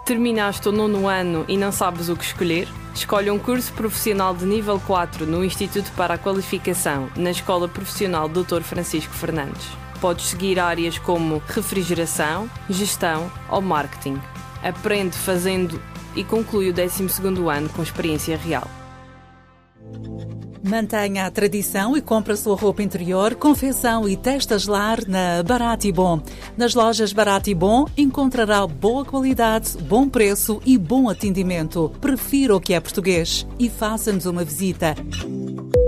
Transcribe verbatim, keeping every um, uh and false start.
Terminaste o nono ano e não sabes o que escolher? Escolhe um curso profissional de nível quatro no Instituto para a Qualificação, na Escola Profissional doutor Francisco Fernandes. Podes seguir áreas como refrigeração, gestão ou marketing. Aprende fazendo e conclui o décimo segundo ano com experiência real. Mantenha a tradição e compre a sua roupa interior, confecção e testas lar na Barato e Bom. Nas lojas Barato e Bom encontrará boa qualidade, bom preço e bom atendimento. Prefira o que é português e faça-nos uma visita.